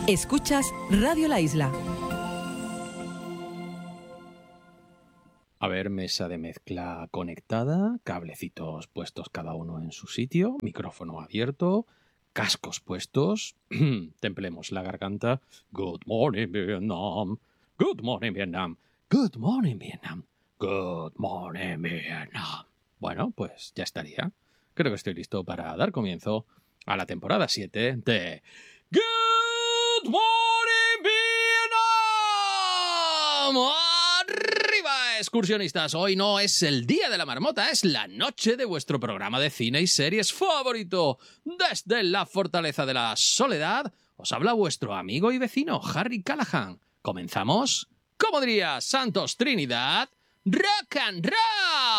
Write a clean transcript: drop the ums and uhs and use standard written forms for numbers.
Escuchas Radio La Isla. A ver, mesa de mezcla conectada, cablecitos puestos cada uno en su sitio, micrófono abierto, cascos puestos, templemos la garganta. Good morning, Vietnam. Good morning, Vietnam. Good morning, Vietnam. Good morning, Vietnam. Bueno, pues ya estaría. Creo que estoy listo para dar comienzo a la temporada 7 de Good Morning Vietnam. ¡Arriba, excursionistas! Hoy no es el día de la marmota, es la noche de vuestro programa de cine y series favorito. Desde la fortaleza de la soledad, os habla vuestro amigo y vecino Harry Callahan. ¿Comenzamos? Como diría Santos Trinidad, ¡rock and roll!